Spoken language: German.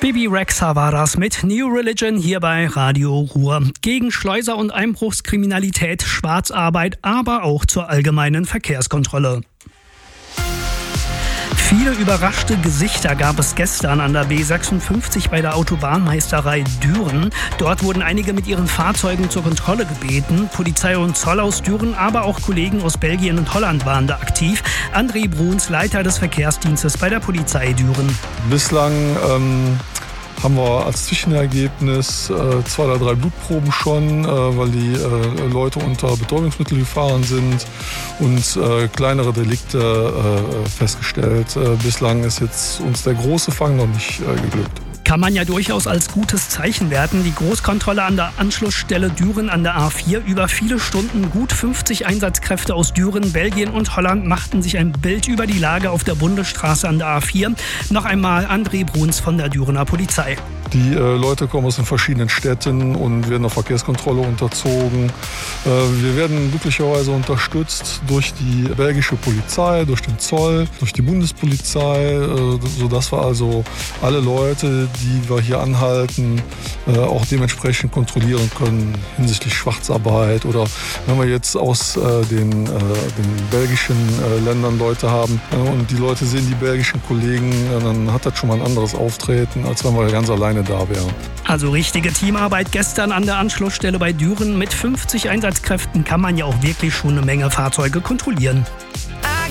Bibi Rexha war das mit New Religion hier bei Radio Ruhr. Gegen Schleuser- und Einbruchskriminalität, Schwarzarbeit, aber auch zur allgemeinen Verkehrskontrolle. Viele überraschte Gesichter gab es gestern an der B56 bei der Autobahnmeisterei Düren. Dort wurden einige mit ihren Fahrzeugen zur Kontrolle gebeten. Polizei und Zoll aus Düren, aber auch Kollegen aus Belgien und Holland waren da aktiv. André Bruns, Leiter des Verkehrsdienstes bei der Polizei Düren. Bislang haben wir als Zwischenergebnis 2 oder 3 Blutproben schon, weil die Leute unter Betäubungsmittel gefahren sind und kleinere Delikte festgestellt. Bislang ist jetzt uns der große Fang noch nicht geglückt. Kann man ja durchaus als gutes Zeichen werten. Die Großkontrolle an der Anschlussstelle Düren an der A4 über viele Stunden. Gut 50 Einsatzkräfte aus Düren, Belgien und Holland machten sich ein Bild über die Lage auf der Bundesstraße an der A4. Noch einmal André Bruns von der Dürener Polizei. Die Leute kommen aus den verschiedenen Städten und werden der Verkehrskontrolle unterzogen. Wir werden glücklicherweise unterstützt durch die belgische Polizei, durch den Zoll, durch die Bundespolizei, sodass wir also alle Leute, die wir hier anhalten, auch dementsprechend kontrollieren können hinsichtlich Schwarzarbeit. Oder wenn wir jetzt aus den belgischen Ländern Leute haben und die Leute sehen die belgischen Kollegen, dann hat das schon mal ein anderes Auftreten, als wenn wir ganz alleine da wären. Also richtige Teamarbeit gestern an der Anschlussstelle bei Düren. Mit 50 Einsatzkräften kann man ja auch wirklich schon eine Menge Fahrzeuge kontrollieren.